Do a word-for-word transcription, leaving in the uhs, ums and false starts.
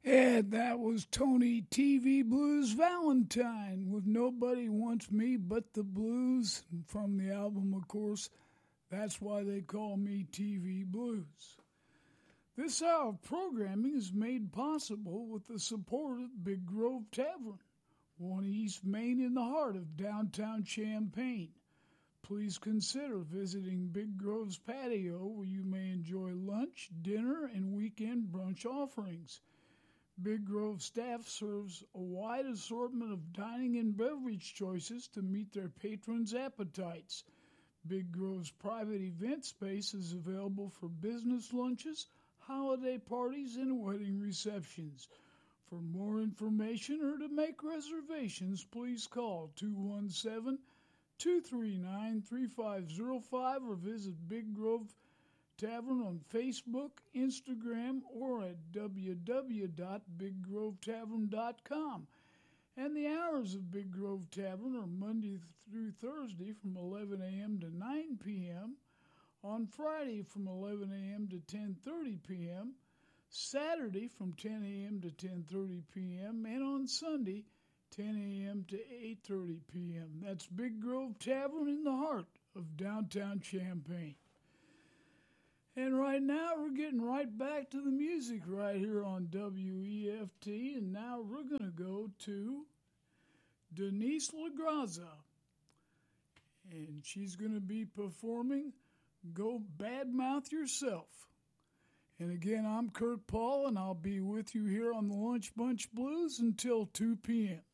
And that was Tony T V Blues Valentine with Nobody Wants Me But the Blues from the album, of course. That's why they call me T V Blues. This hour of programming is made possible with the support of Big Grove Tavern, one East Main in the heart of downtown Champaign. Please consider visiting Big Grove's patio where you may enjoy lunch, dinner, and weekend brunch offerings. Big Grove staff serves a wide assortment of dining and beverage choices to meet their patrons' appetites. Big Grove's private event space is available for business lunches, holiday parties, and wedding receptions. For more information or to make reservations, please call two one seven, two three nine, three five zero five or visit Big Grove Tavern on Facebook, Instagram, or at w w w dot big grove tavern dot com. And the hours of Big Grove Tavern are Monday through Thursday from eleven a.m. to nine p.m., on Friday from eleven a.m. to ten thirty p.m., Saturday from ten a.m. to ten thirty p.m., and on Sunday ten a.m. to eight thirty p.m. That's Big Grove Tavern in the heart of downtown Champaign. And right now we're getting right back to the music right here on W E F T, and now we're going to go to Denise LaGraza, and she's going to be performing Go Badmouth Yourself. And again, I'm Kurt Paul, and I'll be with you here on the Lunch Bunch Blues until two p.m.